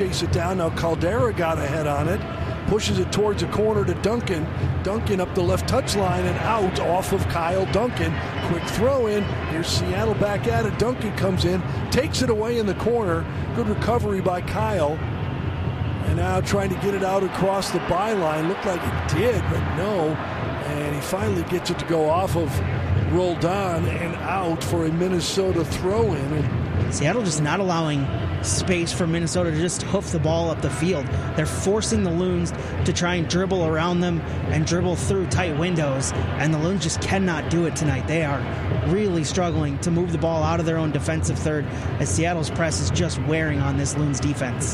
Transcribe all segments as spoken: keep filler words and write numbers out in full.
chase it down. Now Caldera got ahead on it. Pushes it towards the corner to Duncan. Duncan up the left touchline and out off of Kyle Duncan. Quick throw in. Here's Seattle back at it. Duncan comes in, takes it away in the corner. Good recovery by Kyle. And now trying to get it out across the byline. Looked like it did, but no. And he finally gets it to go off of Roldan and out for a Minnesota throw in. And Seattle just not allowing space for Minnesota to just hoof the ball up the field. They're forcing the Loons to try and dribble around them and dribble through tight windows, and the Loons just cannot do it tonight. They are really struggling to move the ball out of their own defensive third as Seattle's press is just wearing on this Loons defense.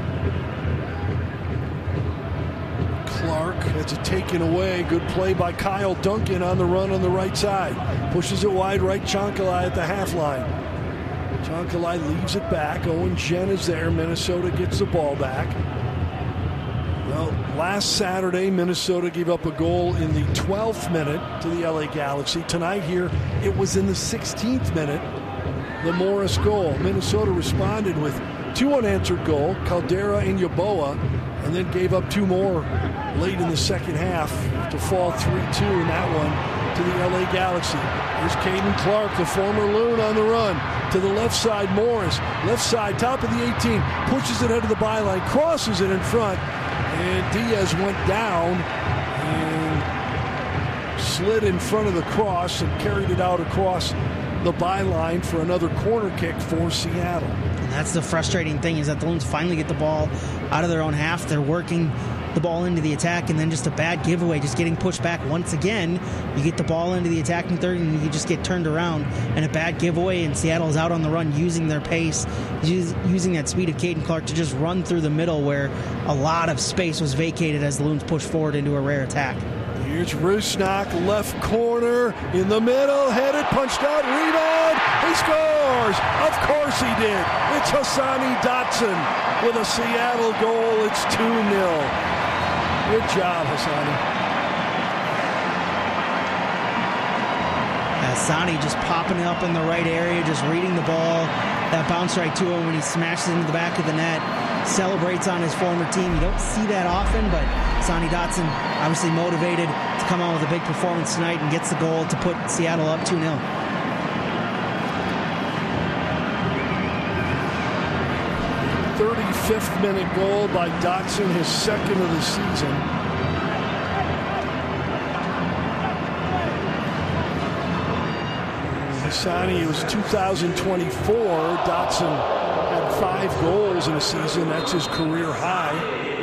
Clark has it taken away. Good play by Kyle Duncan on the run on the right side. Pushes it wide right. Chancalay at the half line. Chancalay leaves it back. Owen Jen is there. Minnesota gets the ball back. Well, last Saturday, Minnesota gave up a goal in the twelfth minute to the L A Galaxy. Tonight here, it was in the sixteenth minute, the Morris goal. Minnesota responded with two unanswered goals, Caldera and Yeboah, and then gave up two more late in the second half to fall three two in that one to the L A Galaxy. Here's Caden Clark, the former Loon, on the run. To the left side, Morris. Left side, top of the eighteen. Pushes it out of the byline, crosses it in front. And Diaz went down and slid in front of the cross and carried it out across the byline for another corner kick for Seattle. And that's the frustrating thing, is that the Loons finally get the ball out of their own half. They're working the ball into the attack, and then just a bad giveaway, just getting pushed back once again. You get the ball into the attacking third and you just get turned around, and a bad giveaway, and Seattle's out on the run using their pace, using that speed of Caden Clark to just run through the middle where a lot of space was vacated as the Loons pushed forward into a rare attack. Here's Rusnak, left corner, in the middle, headed, punched out, rebound, he scores! Of course he did. It's Hassani Dotson with a Seattle goal. It's two nil. Good job, Hassani. Hassani just popping up in the right area, just reading the ball. That bounce right to him when he smashes into the back of the net. Celebrates on his former team. You don't see that often, but Hassani Dotson obviously motivated to come out with a big performance tonight and gets the goal to put Seattle up two nil. thirty-fifth minute goal by Dotson, his second of the season. Hassani, it was two thousand twenty-four. Dotson had five goals in a season. That's his career high.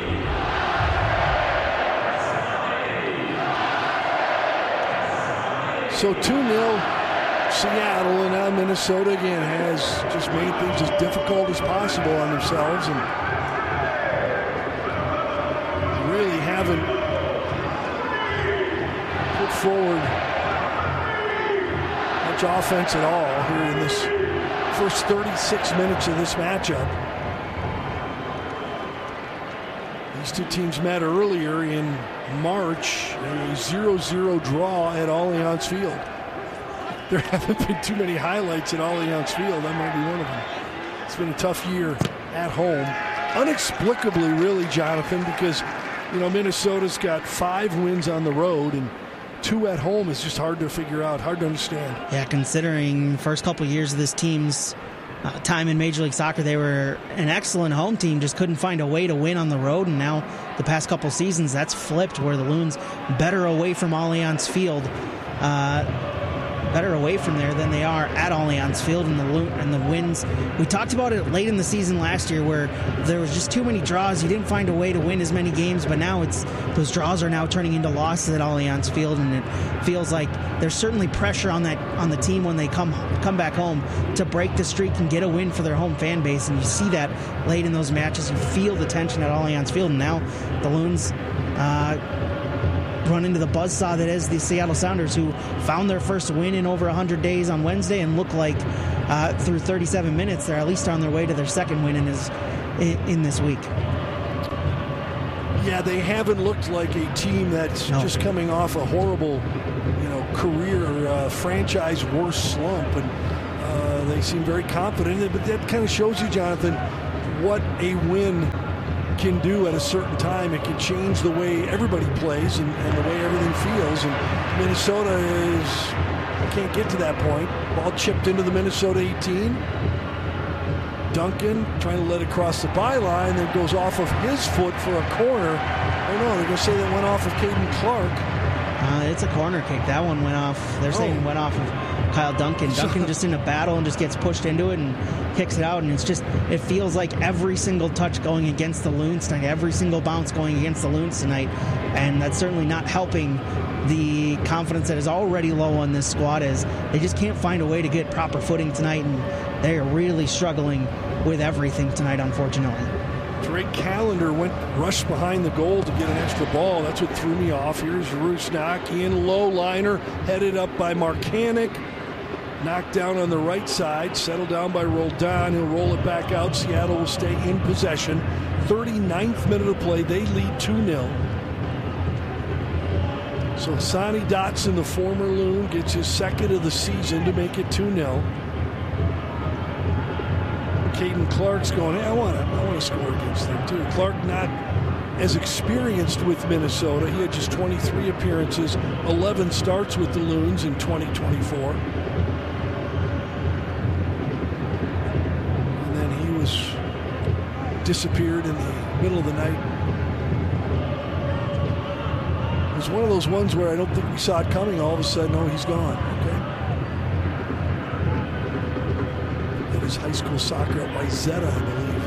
So two nil Seattle, and now Minnesota again has just made things as difficult as possible on themselves and really haven't put forward much offense at all here in this first thirty-six minutes of this matchup. These two teams met earlier in March, a zero zero draw at Allianz Field. There haven't been too many highlights at Allianz Field. That might be one of them. It's been a tough year at home. Inexplicably, really, Jonathan, because, you know, Minnesota's got five wins on the road and two at home is just hard to figure out, hard to understand. Yeah, considering the first couple of years of this team's uh, time in Major League Soccer, they were an excellent home team, just couldn't find a way to win on the road, and now the past couple seasons, that's flipped, where the Loons better away from Allianz Field. Uh, better away from there than they are at Allianz Field, and the and the wins. We talked about it late in the season last year where there was just too many draws. You didn't find a way to win as many games, but now it's those draws are now turning into losses at Allianz Field, and it feels like there's certainly pressure on that on the team when they come come back home to break the streak and get a win for their home fan base, and you see that late in those matches. You feel the tension at Allianz Field, and now the Loons uh, run into the buzzsaw that is the Seattle Sounders, who found their first win in over one hundred days on Wednesday and look like uh, through thirty-seven minutes they're at least on their way to their second win in, his, in, in this week. Yeah, they haven't looked like a team that's no. just coming off a horrible, you know, career uh, franchise worst slump, and uh, they seem very confident. But that kind of shows you, Jonathan, what a win can do at a certain time. It can change the way everybody plays and, and the way everything feels. And Minnesota is can't get to that point. Ball chipped into the Minnesota eighteen. Duncan trying to let it cross the byline, then goes off of his foot for a corner. Oh no, they're going to say that went off of Caden Clark. Uh, it's a corner kick. That one went off. They're saying Oh. it went off of Kyle Duncan. Duncan just in a battle and just gets pushed into it and kicks it out. And it's just, it feels like every single touch going against the Loons tonight, every single bounce going against the Loons tonight. And that's certainly not helping the confidence that is already low on this squad, as they just can't find a way to get proper footing tonight. And they are really struggling with everything tonight, unfortunately. Drake Callender went rushed behind the goal to get an extra ball. That's what threw me off. Here's Rusnak in low liner, headed up by Marcanic. Knocked down on the right side, settled down by Roldan. He'll roll it back out. Seattle will stay in possession. thirty-ninth minute of play. They lead two nil. So Sonny Dotson, the former Loon, gets his second of the season to make it two nil. Caden Clark's going, hey, I want to I want to score against them too. Clark not as experienced with Minnesota. He had just twenty-three appearances, eleven starts with the Loons in twenty twenty-four. And then he was disappeared in the middle of the night. It was one of those ones where I don't think we saw it coming. All of a sudden, oh, he's gone. Okay. His high school soccer at Wayzata, I believe.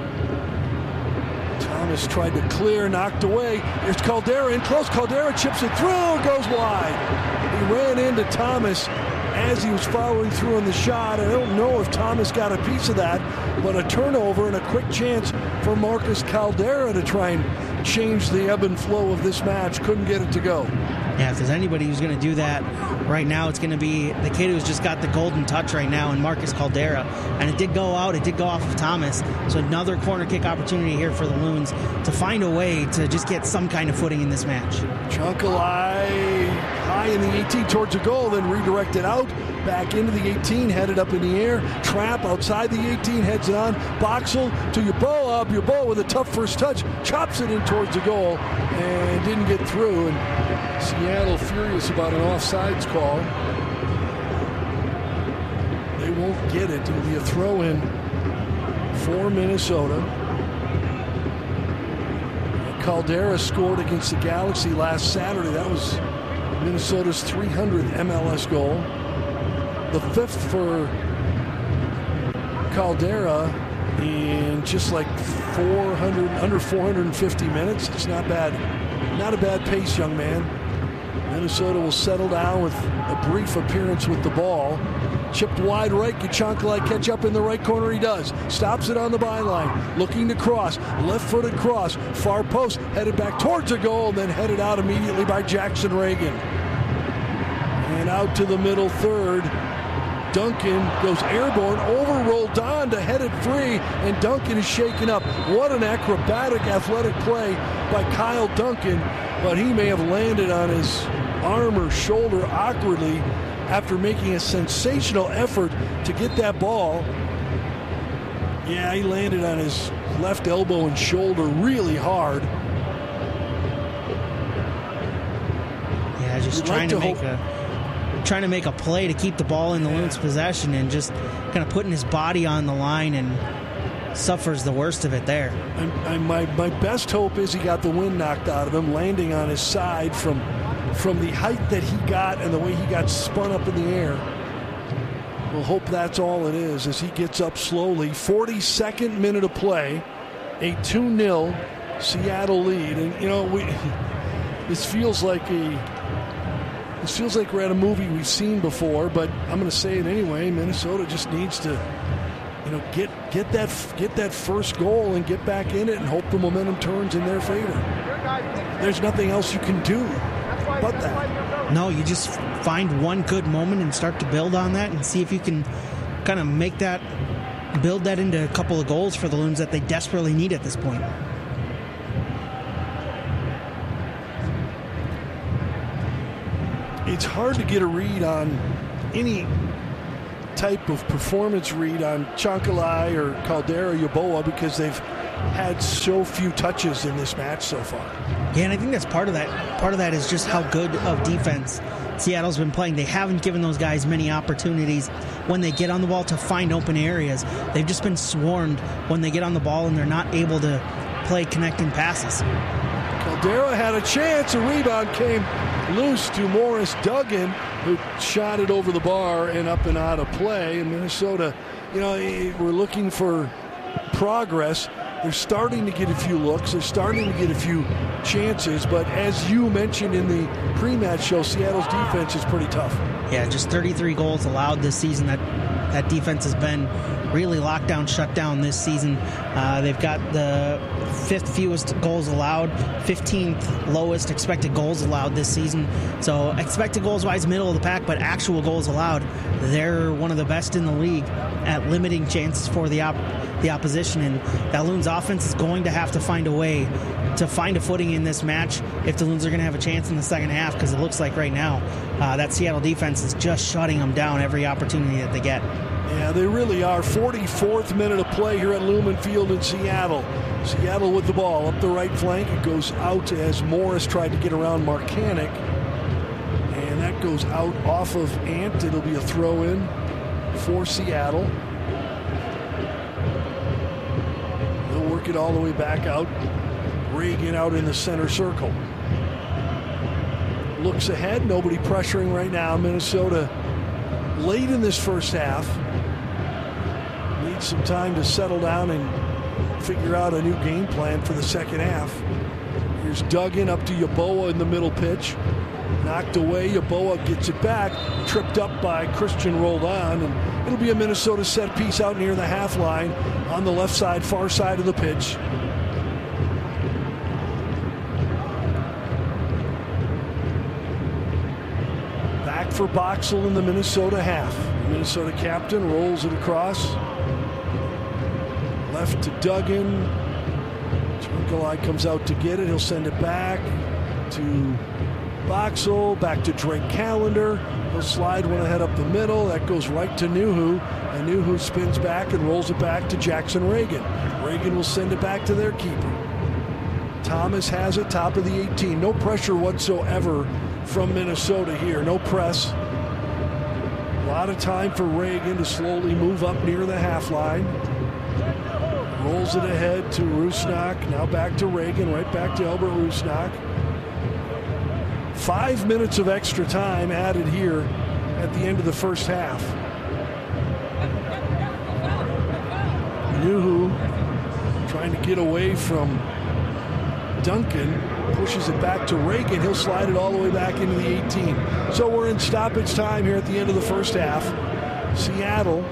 Thomas tried to clear, knocked away. Here's Caldera in close. Caldera chips it through, goes wide. He ran into Thomas as he was following through on the shot. I don't know if Thomas got a piece of that, but a turnover and a quick chance for Marcus Caldera to try and change the ebb and flow of this match. Couldn't get it to go. Yeah, if there's anybody who's going to do that right now, it's going to be the kid who's just got the golden touch right now, and Marcus Caldera. And it did go out. It did go off of Thomas. So another corner kick opportunity here for the Loons to find a way to just get some kind of footing in this match. Chunkalai high in the eighteen towards the goal, then redirected out. Back into the eighteen, headed up in the air. Trap outside the eighteen, heads it on. Boxel to Yeboah. Yeboah with a tough first touch. Chops it in towards the goal and didn't get through. And Seattle furious about an offsides call. They won't get it. It'll be a throw-in for Minnesota. Caldera scored against the Galaxy last Saturday. That was Minnesota's three hundredth M L S goal. The fifth for Caldera in just like four hundred, under four hundred fifty minutes. It's not bad. Not a bad pace, young man. Minnesota will settle down with a brief appearance with the ball. Chipped wide right. Gachankalai catch up in the right corner. He does. Stops it on the byline. Looking to cross. Left-footed cross. Far post. Headed back towards the goal. And then headed out immediately by Jackson Reagan. And out to the middle third. Duncan goes airborne, over Roldan to head it free, and Duncan is shaken up. What an acrobatic, athletic play by Kyle Duncan, but he may have landed on his arm or shoulder awkwardly after making a sensational effort to get that ball. Yeah, he landed on his left elbow and shoulder really hard. Yeah, just You'd trying like to, to make hope- a trying to make a play to keep the ball in the Loons' possession, and just kind of putting his body on the line, and suffers the worst of it there. I'm, I'm, my, my best hope is he got the wind knocked out of him, landing on his side from from the height that he got and the way he got spun up in the air. We'll hope that's all it is as he gets up slowly. forty-second minute of play, a two nil Seattle lead. And, you know, we this feels like a This feels like we're at a movie we've seen before, but I'm going to say it anyway. Minnesota just needs to, you know, get get that get that first goal and get back in it and hope the momentum turns in their favor. There's nothing else you can do but that. No, you just find one good moment and start to build on that and see if you can kind of make that, build that into a couple of goals for the Loons that they desperately need at this point. It's hard to get a read on any type of performance read on Chancalay or Caldera Yeboah because they've had so few touches in this match so far. Yeah, and I think that's part of that. Part of that is just how good of defense Seattle's been playing. They haven't given those guys many opportunities when they get on the ball to find open areas. They've just been swarmed when they get on the ball and they're not able to play connecting passes. Caldera had a chance. A rebound came loose to Morris Duggan, who shot it over the bar and up and out of play. And Minnesota, you know, we're looking for progress. They're starting to get a few looks. They're starting to get a few chances. But as you mentioned in the pre-match show, Seattle's defense is pretty tough. Yeah, just thirty-three goals allowed this season. That that defense has been really locked down, shut down this season. Uh, they've got the fifth fewest goals allowed, fifteenth lowest expected goals allowed this season. So expected goals-wise, middle of the pack, but actual goals allowed, they're one of the best in the league at limiting chances for the op- the opposition. And that Loons offense is going to have to find a way to find a footing in this match if the Loons are going to have a chance in the second half, because it looks like right now uh, that Seattle defense is just shutting them down every opportunity that they get. Yeah, they really are. forty-fourth minute of play here at Lumen Field in Seattle. Seattle with the ball up the right flank. It goes out as Morris tried to get around Marcanic. And that goes out off of Ant. It'll be a throw in for Seattle. They'll work it all the way back out. Reagan out in the center circle. Looks ahead. Nobody pressuring right now. Minnesota late in this first half. Needs some time to settle down and figure out a new game plan for the second half. Here's Duggan up to Yeboah in the middle pitch. Knocked away. Yeboah gets it back. Tripped up by Christian Roldan. And it'll be a Minnesota set piece out near the half line on the left side, far side of the pitch. Back for Boxall in the Minnesota half. The Minnesota captain rolls it across. Left to Duggan. Chancalay comes out to get it. He'll send it back to Boxall. Back to Drake Callender. He'll slide one ahead up the middle. That goes right to Nuhu. And Nuhu spins back and rolls it back to Jackson Reagan. Reagan will send it back to their keeper. Thomas has it, top of the eighteen. No pressure whatsoever from Minnesota here. No press. A lot of time for Reagan to slowly move up near the half line. Rolls it ahead to Rusnak. Now back to Reagan. Right back to Albert Rusnak. Five minutes of extra time added here at the end of the first half. Nuhu trying to get away from Duncan. Pushes it back to Reagan. He'll slide it all the way back into the eighteen. So we're in stoppage time here at the end of the first half. Seattle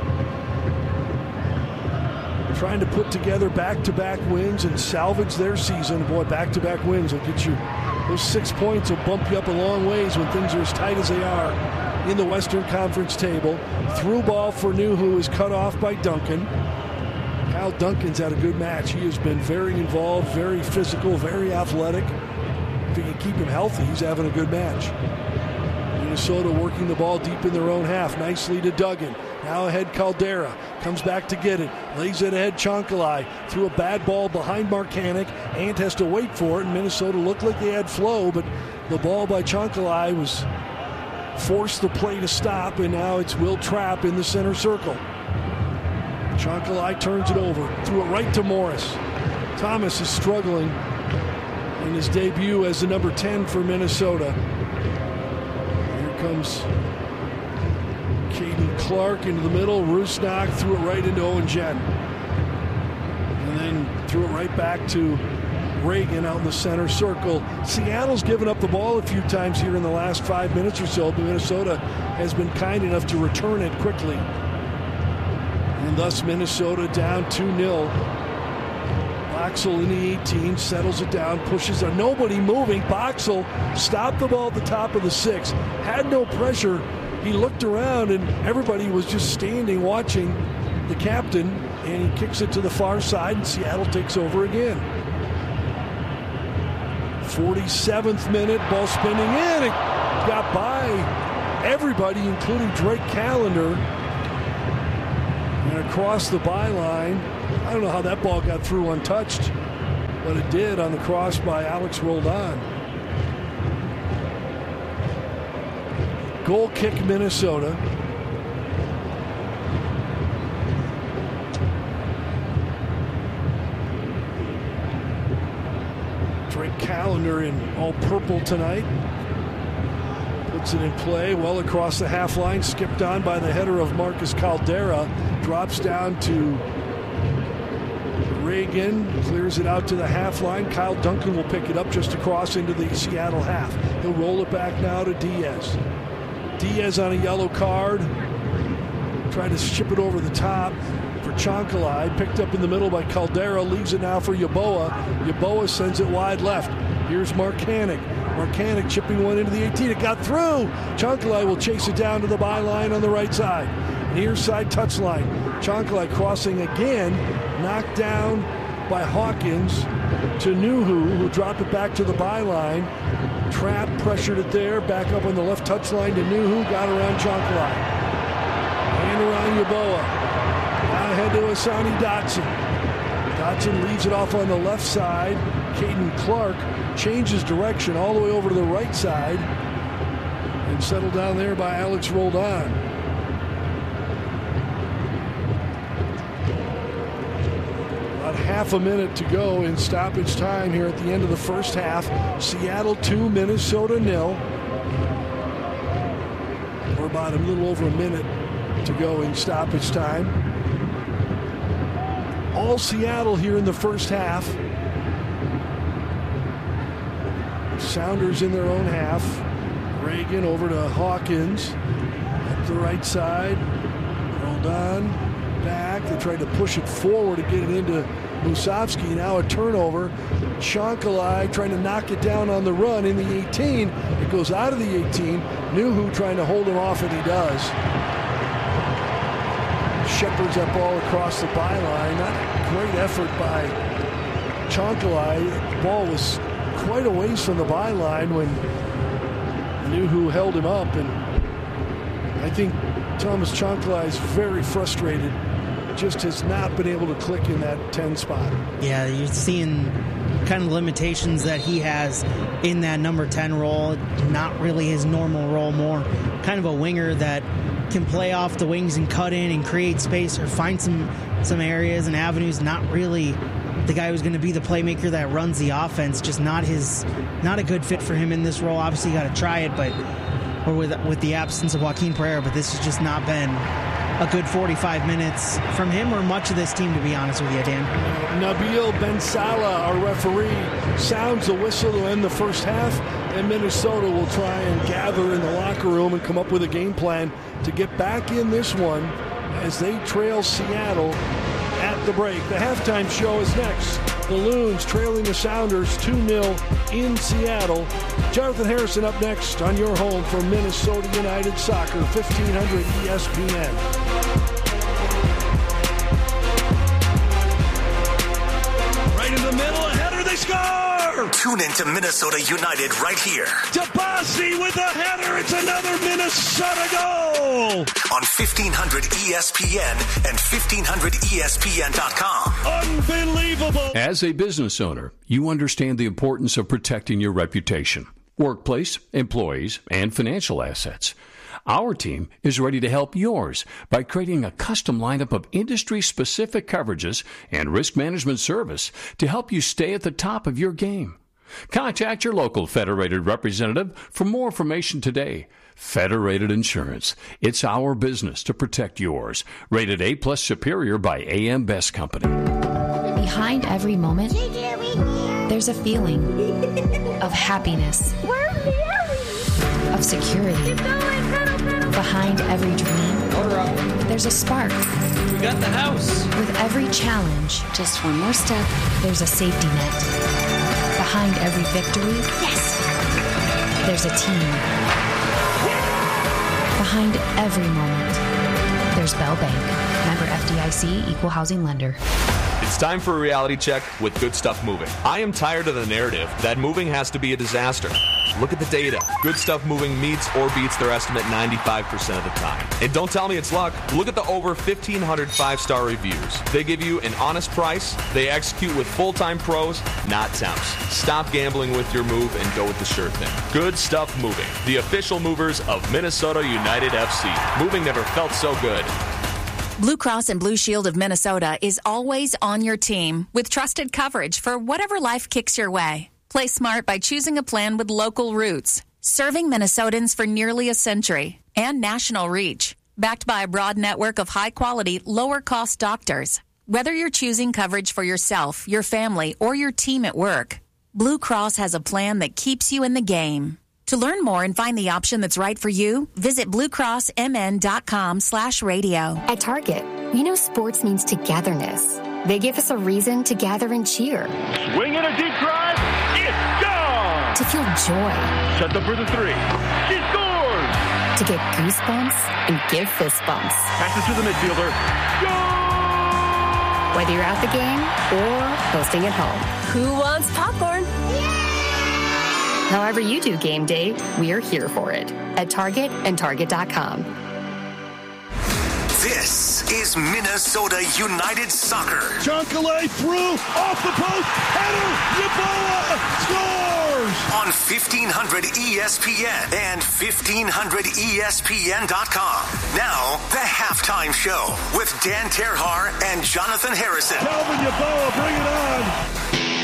trying to put together back-to-back wins and salvage their season. Boy, back-to-back wins will get you, those six points will bump you up a long ways when things are as tight as they are in the Western Conference table. Through ball for Nuhu is cut off by Duncan. Kyle Duncan's had a good match. He has been very involved, very physical, very athletic. If he can keep him healthy, he's having a good match. Minnesota working the ball deep in their own half. Nicely to Duggan. Now ahead Caldera. Comes back to get it. Lays it ahead Chancalay. Threw a bad ball behind Marcanic. Ant has to wait for it. And Minnesota looked like they had flow, but the ball by Chancalay was forced the play to stop, and now it's Will Trapp in the center circle. Chancalay turns it over. Threw it right to Morris. Thomas is struggling in his debut as the number ten for Minnesota. Here comes Caden Clark into the middle. Rusnak threw it right into Owen Jen. And then threw it right back to Reagan out in the center circle. Seattle's given up the ball a few times here in the last five minutes or so, but Minnesota has been kind enough to return it quickly. And thus Minnesota down two nil. Boxall in the eighteen, settles it down, pushes it. Nobody moving. Boxall stopped the ball at the top of the six. Had no pressure. He looked around and everybody was just standing watching the captain, and he kicks it to the far side and Seattle takes over again. forty-seventh minute, ball spinning in. It got by everybody, including Drake Callender. And across the byline, I don't know how that ball got through untouched, but it did on the cross by Alex Roldan. Goal kick, Minnesota. Drake Callender in all purple tonight. Puts it in play well across the half line. Skipped on by the header of Marcus Caldera. Drops down to Reagan. Clears it out to the half line. Kyle Duncan will pick it up just across into the Seattle half. He'll roll it back now to Diaz. Diaz on a yellow card. Trying to ship it over the top for Chancalay. Picked up in the middle by Caldera. Leaves it now for Yeboah. Yeboah sends it wide left. Here's Markanek. Markanek chipping one into the eighteen. It got through. Chancalay will chase it down to the byline on the right side. Near side touchline. Chancalay crossing again. Knocked down by Hawkins to Nuhu, who dropped it back to the byline. Trapp pressured it there. Back up on the left touchline to Nuhu. Got around Chancalay. And around Yeboah. Now ahead to Asani Dotson. Dotson leaves it off on the left side. Caden Clark changes direction all the way over to the right side and settled down there by Alex Roldan. About half a minute to go in stoppage time here at the end of the first half. Seattle two, Minnesota nil. We're about a little over a minute to go in stoppage time. All Seattle here in the first half. Sounders in their own half. Reagan over to Hawkins. Up the right side. Roldan back. They tried to push it forward to get it into Musovski. Now a turnover. Chancalay trying to knock it down on the run in the eighteen. It goes out of the eighteen. Nuhu trying to hold him off, and he does. Shepherds that ball across the byline. Not a great effort by Chancalay. The ball was quite a ways from the byline when Nuhu held him up, and I think Thomas Chancalay is very frustrated. Just has not been able to click in that ten spot. Yeah, you're seeing kind of limitations that he has in that number ten role. Not really his normal role, more kind of a winger that can play off the wings and cut in and create space or find some some areas and avenues. Not really the guy who's going to be the playmaker that runs the offense. Just not his, not a good fit for him in this role. Obviously, you got to try it, but or with with the absence of Joaquin Pereira, but this has just not been a good forty-five minutes from him or much of this team, to be honest with you, Dan. Nabil Ben Salah, our referee, sounds the whistle to end the first half, and Minnesota will try and gather in the locker room and come up with a game plan to get back in this one as they trail Seattle at the break. The halftime show is next. The Loons trailing the Sounders two nil in Seattle. Jonathan Harrison up next on your home for Minnesota United Soccer, fifteen hundred E S P N. Right in the middle, a header, they score! Tune into Minnesota United right here. Tabasi with a header, it's another Minnesota goal! On fifteen hundred E S P N and fifteen hundred E S P N dot com. Unbelievable! As a business owner, you understand the importance of protecting your reputation, workplace, employees, and financial assets. Our team is ready to help yours by creating a custom lineup of industry-specific coverages and risk management service to help you stay at the top of your game. Contact your local Federated representative for more information today. Federated Insurance. It's our business to protect yours. Rated A plus Superior by A M Best Company. Behind every moment, there's a feeling of happiness, of security. Behind every dream, there's a spark. We got the house. With every challenge, just one more step, there's a safety net. Behind every victory, yes, there's a team. Behind every moment, there's Bell Bank. Member F D I C, Equal Housing Lender. It's time for a reality check with Good Stuff Moving. I am tired of the narrative that moving has to be a disaster. Look at the data. Good Stuff Moving meets or beats their estimate ninety-five percent of the time. And don't tell me it's luck. Look at the over fifteen hundred five-star reviews. They give you an honest price. They execute with full-time pros, not temps. Stop gambling with your move and go with the sure thing. Good Stuff Moving, the official movers of Minnesota United F C. Moving never felt so good. Blue Cross and Blue Shield of Minnesota is always on your team with trusted coverage for whatever life kicks your way. Play smart by choosing a plan with local roots, serving Minnesotans for nearly a century, and national reach, backed by a broad network of high-quality, lower-cost doctors. Whether you're choosing coverage for yourself, your family, or your team at work, Blue Cross has a plan that keeps you in the game. To learn more and find the option that's right for you, visit bluecrossmn.com slash radio. At Target, we know sports means togetherness. They give us a reason to gather and cheer. Swing in a deep drive. It's gone! To feel joy. Sets up for the three. She scores! To get goosebumps and give fist bumps. Passes to the midfielder. Goal! Whether you're at the game or hosting at home. Who wants popcorn? However you do game day, we're here for it. At Target and Target dot com. This is Minnesota United Soccer. Chancalay through, off the post, header, Yeboah scores! On fifteen hundred E S P N and fifteen hundred E S P N dot com. Now, the halftime show with Dan Terhar and Jonathan Harrison. Calvin Yeboah, bring it on!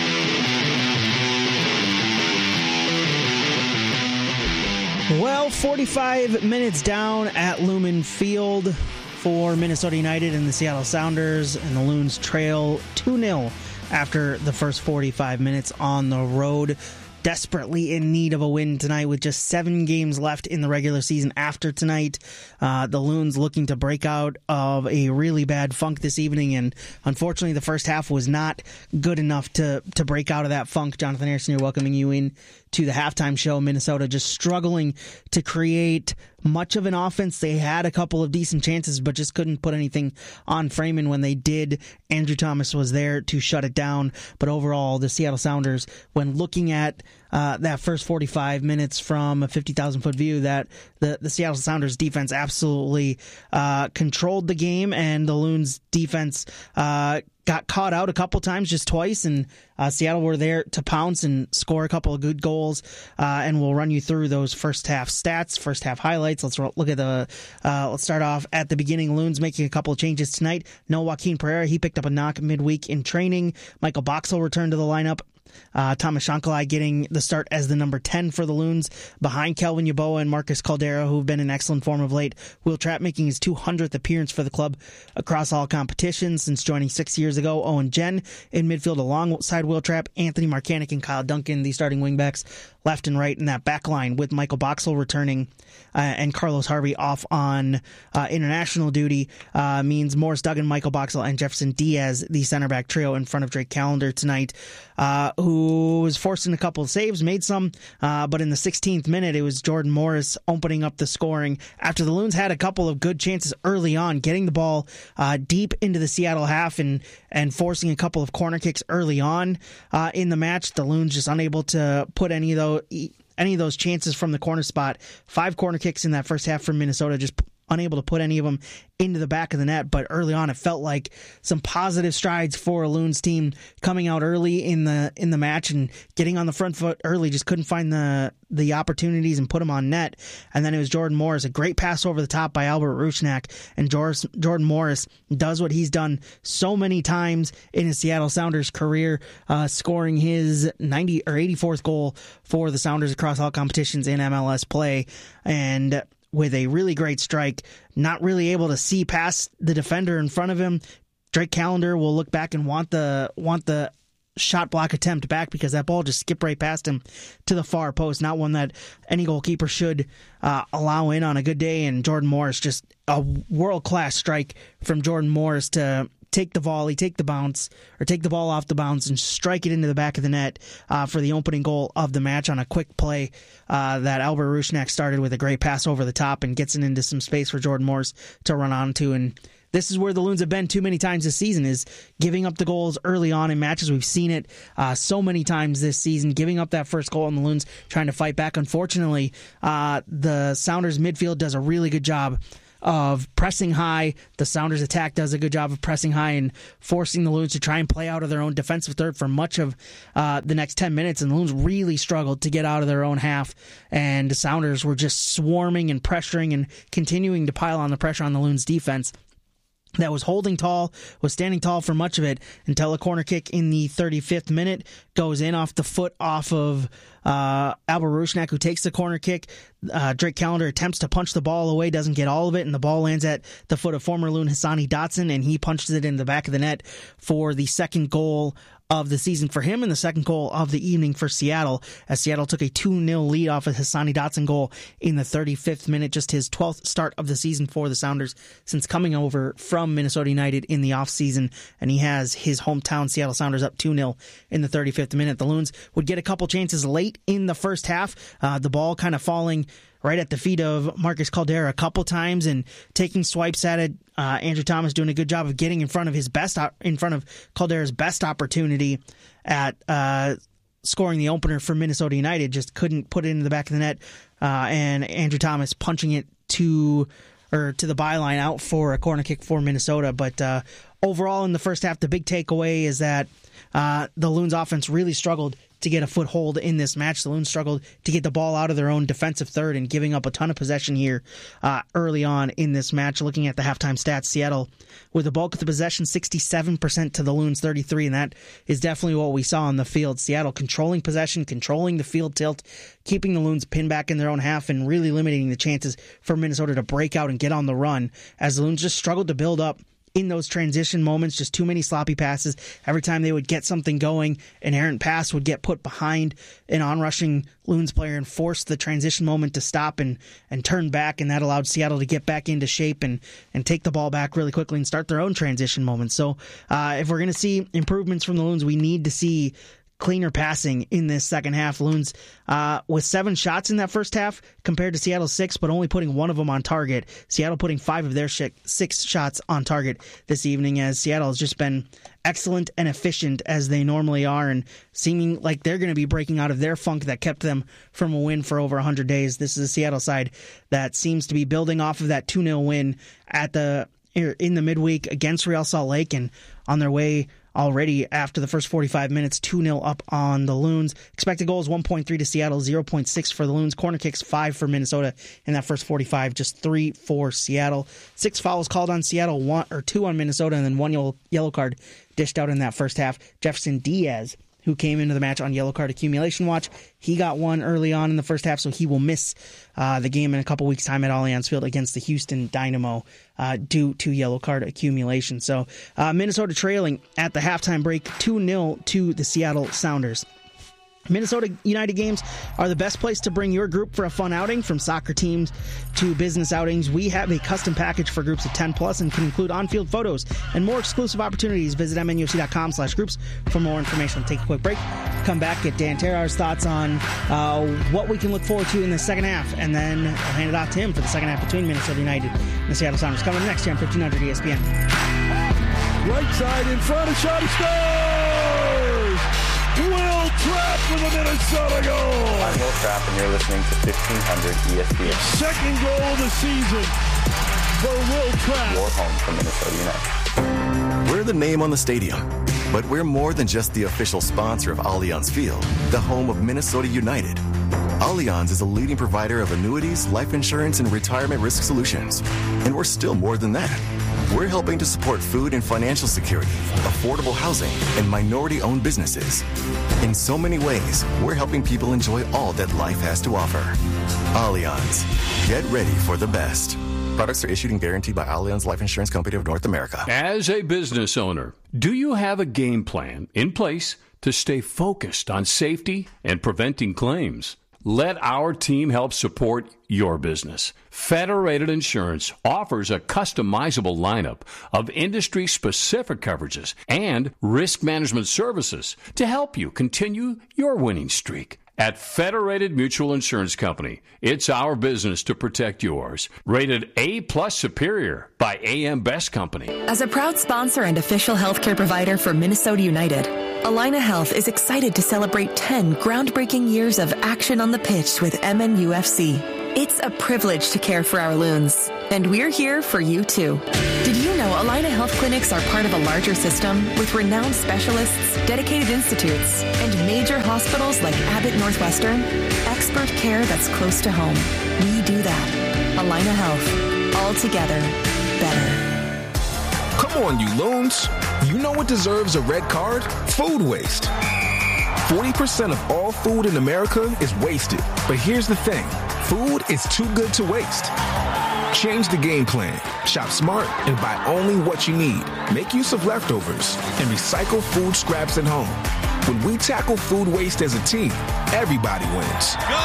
Well, forty-five minutes down at Lumen Field for Minnesota United and the Seattle Sounders, and the Loons trail two nil after the first forty-five minutes on the road. Desperately in need of a win tonight with just seven games left in the regular season after tonight. Uh, the Loons looking to break out of a really bad funk this evening, and unfortunately the first half was not good enough to, to break out of that funk. Jonathan Harrison here welcoming you in to the halftime show. Minnesota just struggling to create much of an offense. They had a couple of decent chances, but just couldn't put anything on Freeman. When they did, Andrew Thomas was there to shut it down. But overall, the Seattle Sounders, when looking at uh, that first forty-five minutes from a fifty thousand foot view, that the, the Seattle Sounders defense absolutely uh, controlled the game, and the Loons defense uh, got caught out a couple times, just twice, and uh, Seattle were there to pounce and score a couple of good goals, uh, and we'll run you through those first half stats, first half highlights. Let's look at the, uh, let's start off at the beginning. Loons making a couple of changes tonight. No Joaquin Pereira, he picked up a knock midweek in training. Michael Boxall returned to the lineup. Uh, Thomas Chancalay getting the start as the number ten for the Loons, behind Calvin Yeboah and Marcus Caldera, who've been in excellent form of late. Will Trapp making his two hundredth appearance for the club across all competitions since joining six years ago. Owen Jen in midfield alongside Will Trapp, Anthony Marcanic and Kyle Duncan, the starting wingbacks, left and right in that back line, with Michael Boxall returning uh, and Carlos Harvey off on uh, international duty, uh, means Morris Duggan, Michael Boxall, and Jefferson Diaz, the center back trio in front of Drake Callender tonight, uh, who was forcing a couple of saves, made some, uh, but in the sixteenth minute, it was Jordan Morris opening up the scoring after the Loons had a couple of good chances early on, getting the ball uh, deep into the Seattle half and, and forcing a couple of corner kicks early on uh, in the match. The Loons just unable to put any of those any of those chances from the corner spot. Five corner kicks in that first half from Minnesota, just unable to put any of them into the back of the net. But early on, it felt like some positive strides for a Loons team coming out early in the in the match and getting on the front foot early. Just couldn't find the the opportunities and put them on net. And then it was Jordan Morris, a great pass over the top by Albert Rusnak, and Joris, Jordan Morris does what he's done so many times in his Seattle Sounders career, uh, scoring his ninety or eighty-fourth goal for the Sounders across all competitions in M L S play. And with a really great strike, not really able to see past the defender in front of him. Drake Callender will look back and want the want the shot block attempt back, because that ball just skipped right past him to the far post. Not one that any goalkeeper should uh, allow in on a good day. And Jordan Morris, just a world-class strike from Jordan Morris to take the volley, take the bounce, or take the ball off the bounce and strike it into the back of the net uh, for the opening goal of the match on a quick play uh, that Albert Rusnak started with a great pass over the top and gets it into some space for Jordan Morris to run onto. And this is where the Loons have been too many times this season, is giving up the goals early on in matches. We've seen it uh, so many times this season, giving up that first goal and the Loons trying to fight back. Unfortunately, uh, the Sounders midfield does a really good job of pressing high. The Sounders attack does a good job of pressing high and forcing the Loons to try and play out of their own defensive third for much of uh, the next ten minutes, and the Loons really struggled to get out of their own half, and the Sounders were just swarming and pressuring and continuing to pile on the pressure on the Loons defense that was holding tall, was standing tall for much of it, until a corner kick in the thirty-fifth minute goes in off the foot off of uh, Albert Rusnak, who takes the corner kick. Uh, Drake Callender attempts to punch the ball away, doesn't get all of it, and the ball lands at the foot of former Loon Hassani Dotson, and he punches it in the back of the net for the second goal of the season for him and the second goal of the evening for Seattle, as Seattle took a two nil lead off a Hassani Dotson goal in the thirty-fifth minute, just his twelfth start of the season for the Sounders since coming over from Minnesota United in the offseason, and he has his hometown Seattle Sounders up two nil in the thirty-fifth minute. The Loons would get a couple chances late in the first half, uh, the ball kind of falling right at the feet of Marcus Caldera a couple times and taking swipes at it. Uh, Andrew Thomas doing a good job of getting in front of his best, in front of Caldera's best opportunity at uh, scoring the opener for Minnesota United. Just couldn't put it into the back of the net, uh, and Andrew Thomas punching it to or to the byline out for a corner kick for Minnesota. But uh, overall, in the first half, the big takeaway is that uh, the Loons offense really struggled to get a foothold in this match. The Loons struggled to get the ball out of their own defensive third and giving up a ton of possession here uh, early on in this match. Looking at the halftime stats, Seattle with the bulk of the possession, sixty-seven percent to the Loons thirty-three, and that is definitely what we saw on the field. Seattle controlling possession, controlling the field tilt, keeping the Loons pinned back in their own half, and really limiting the chances for Minnesota to break out and get on the run, as the Loons just struggled to build up in those transition moments. Just too many sloppy passes. Every time they would get something going, an errant pass would get put behind an onrushing Loons player and force the transition moment to stop and, and turn back, and that allowed Seattle to get back into shape and, and take the ball back really quickly and start their own transition moments. So uh, if we're going to see improvements from the Loons, we need to see cleaner passing in this second half. Loons uh, with seven shots in that first half compared to Seattle's six, but only putting one of them on target. Seattle putting five of their sh- six shots on target this evening, as Seattle has just been excellent and efficient as they normally are, and seeming like they're going to be breaking out of their funk that kept them from a win for over one hundred days. This is a Seattle side that seems to be building off of that two nil win at the in the midweek against Real Salt Lake, and on their way already after the first forty-five minutes, two nil up on the Loons. Expected goals one point three to Seattle, zero point six for the Loons. Corner kicks five for Minnesota in that first forty-five, just three for Seattle. Six fouls called on Seattle, one or two on Minnesota, and then one yellow, yellow card dished out in that first half. Jefferson Diaz, who came into the match on yellow card accumulation watch, he got one early on in the first half, so he will miss uh, the game in a couple weeks' time at Allianz Field against the Houston Dynamo uh, due to yellow card accumulation. So uh, Minnesota trailing at the halftime break two nil to the Seattle Sounders. Minnesota United games are the best place to bring your group for a fun outing. From soccer teams to business outings, we have a custom package for groups of ten plus and can include on-field photos and more exclusive opportunities. Visit m n u f c dot com slash groups for more information. We'll take a quick break, come back, get Dan Terhar's thoughts on uh, what we can look forward to in the second half, and then I'll hand it off to him for the second half between Minnesota United and the Seattle Sounders. Coming next here on fifteen hundred E S P N. Right side in front of shot, he scores! Will Trapp with a Minnesota goal! I'm Will Trapp, and you're listening to fifteen hundred E S P N. Second goal of the season for Will Trapp. Your home for Minnesota United. We're the name on the stadium, but we're more than just the official sponsor of Allianz Field, the home of Minnesota United. Allianz is a leading provider of annuities, life insurance, and retirement risk solutions. And we're still more than that. We're helping to support food and financial security, affordable housing, and minority-owned businesses. In so many ways, we're helping people enjoy all that life has to offer. Allianz. Get ready for the best. Products are issued and guaranteed by Allianz Life Insurance Company of North America. As a business owner, do you have a game plan in place to stay focused on safety and preventing claims? Let our team help support your business. Federated Insurance offers a customizable lineup of industry-specific coverages and risk management services to help you continue your winning streak. At Federated Mutual Insurance Company, it's our business to protect yours. Rated A plus Superior by A M Best Company. As a proud sponsor and official healthcare provider for Minnesota United, Allina Health is excited to celebrate ten groundbreaking years of action on the pitch with M N U F C. It's a privilege to care for our loons, and we're here for you too. Did you know Allina Health Clinics are part of a larger system with renowned specialists, dedicated institutes, and major hospitals like Abbott Northwestern? Expert care that's close to home. We do that. Allina Health. All together, better. Come on, you loons. You know what deserves a red card? Food waste. forty percent of all food in America is wasted. But here's the thing. Food is too good to waste. Change the game plan. Shop smart and buy only what you need. Make use of leftovers and recycle food scraps at home. When we tackle food waste as a team, everybody wins. Go!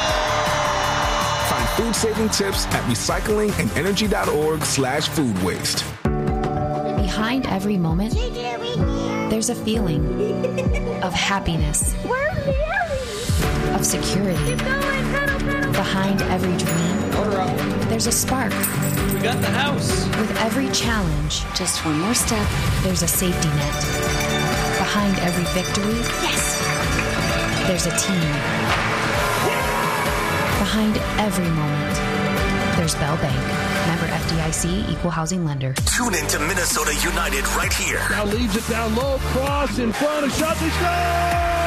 Find food-saving tips at recyclingandenergy.org slash food waste. Behind every moment, there's a feeling of happiness, of security. Behind every dream, there's a spark. We got the house. With every challenge, just one more step, there's a safety net. Behind every victory, yes, there's a team. Behind every moment, there's Bell Bank. Member F D I C, Equal Housing Lender. Tune into Minnesota United right here. Now leaves it down low, cross in front, a shot, they score!